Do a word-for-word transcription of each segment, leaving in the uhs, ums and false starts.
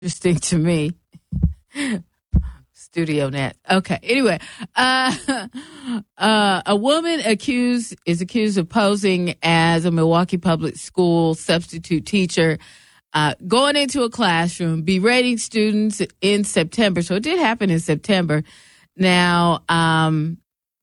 interesting to me. Studio net. Okay. Anyway, uh, uh, a woman accused is accused of posing as a Milwaukee public school substitute teacher, uh, going into a classroom, berating students in September. So it did happen in September. Now, um,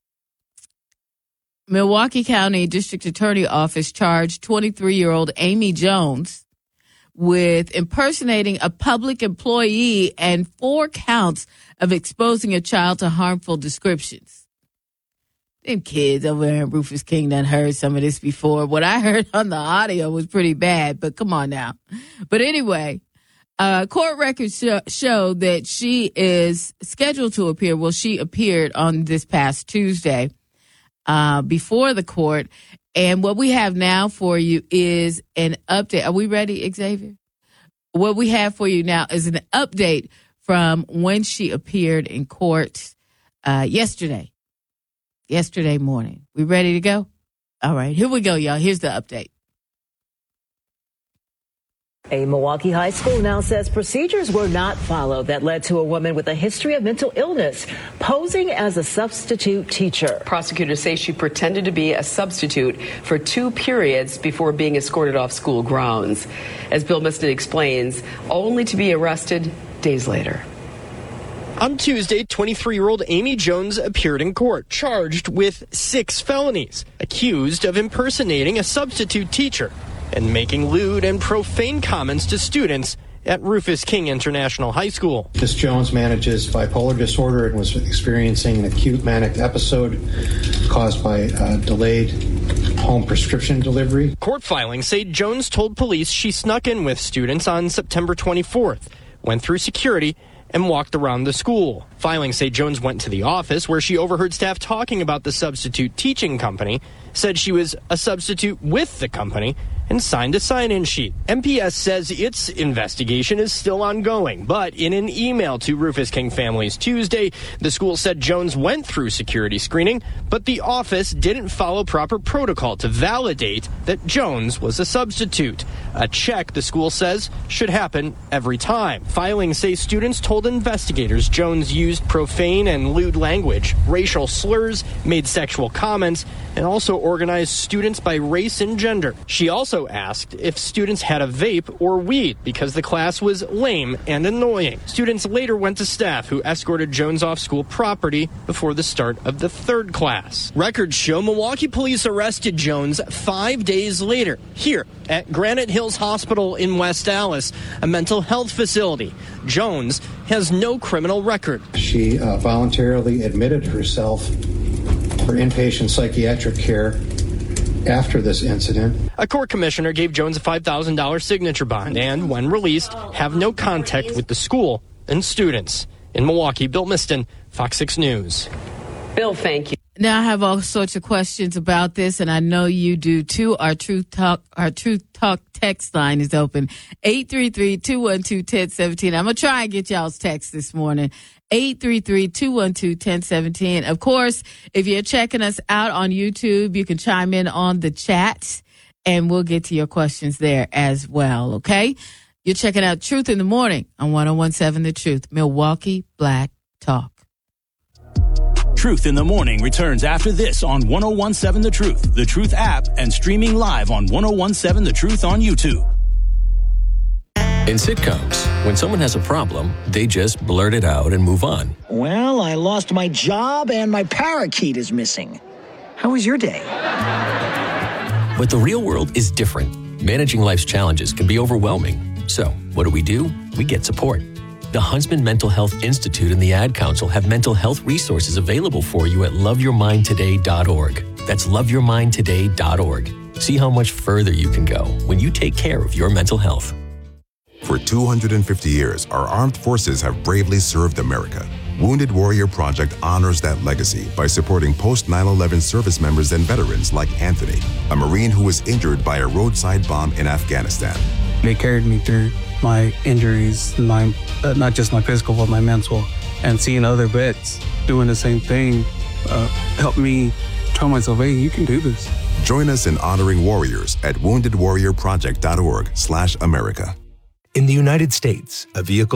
Milwaukee County District Attorney Office charged twenty-three-year-old Amy Jones with impersonating a public employee and four counts of exposing a child to harmful descriptions. Them kids over there in Rufus King done heard some of this before. What I heard on the audio was pretty bad, but come on now. But anyway, uh, court records show, show that she is scheduled to appear. Well, she appeared on this past Tuesday uh, before the court. And what we have now for you is an update. Are we ready, Xavier? What we have for you now is an update from when she appeared in court uh, yesterday, yesterday morning. We ready to go? All right, here we go, y'all. Here's the update. A Milwaukee high school now says procedures were not followed that led to a woman with a history of mental illness posing as a substitute teacher. Prosecutors say she pretended to be a substitute for two periods before being escorted off school grounds. As Bill Miston explains, only to be arrested days later. On Tuesday, twenty-three-year-old Amy Jones appeared in court, charged with six felonies, accused of impersonating a substitute teacher and making lewd and profane comments to students at Rufus King International High School. Miz Jones manages bipolar disorder and was experiencing an acute manic episode caused by uh, delayed home prescription delivery. Court filings say Jones told police she snuck in with students on September twenty-fourth, went through security, and walked around the school. Filings say Jones went to the office where she overheard staff talking about the substitute teaching company, said she was a substitute with the company, and signed a sign-in sheet. M P S says its investigation is still ongoing, but in an email to Rufus King families Tuesday, the school said Jones went through security screening, but the office didn't follow proper protocol to validate that Jones was a substitute. A check, the school says, should happen every time. Filings say students told investigators Jones used profane and lewd language, racial slurs, made sexual comments, and also organized students by race and gender. She also asked if students had a vape or weed because the class was lame and annoying. Students later went to staff who escorted Jones off school property before the start of the third class. Records show Milwaukee police arrested Jones five days later here at Granite Hills Hospital in West Allis, a mental health facility. Jones has no criminal record. She uh, voluntarily admitted herself for inpatient psychiatric care after this incident. A court commissioner gave Jones a five thousand dollars signature bond and, when released, have no contact with the school and students. In Milwaukee, Bill Miston, Fox six News. Bill, thank you. Now I have all sorts of questions about this, and I know you do too. Our Truth Talk, our Truth Talk text line is open. eight three three, two one two, one zero one seven. I'm going to try and get y'all's text this morning. eight three three, two one two, one zero one seven. Of course, if you're checking us out on YouTube, you can chime in on the chat, and we'll get to your questions there as well, okay? You're checking out Truth in the Morning on one oh one seven The Truth, Milwaukee Black Talk. Truth in the Morning returns after this on one oh one seven The Truth, The Truth app, and streaming live on one oh one seven The Truth on YouTube. In sitcoms, when someone has a problem, they just blurt it out and move on. Well, I lost my job and my parakeet is missing. How was your day? But the real world is different. Managing life's challenges can be overwhelming. So, what do we do? We get support. The Huntsman Mental Health Institute and the Ad Council have mental health resources available for you at love your mind today dot org. That's love your mind today dot org. See how much further you can go when you take care of your mental health. For two hundred fifty years, our armed forces have bravely served America. Wounded Warrior Project honors that legacy by supporting post nine eleven service members and veterans like Anthony, a Marine who was injured by a roadside bomb in Afghanistan. They carried me through my injuries, my uh, not just my physical, but my mental. And seeing other vets doing the same thing uh, helped me tell myself, hey, you can do this. Join us in honoring warriors at wounded warrior project dot org slash America. In the United States, a vehicle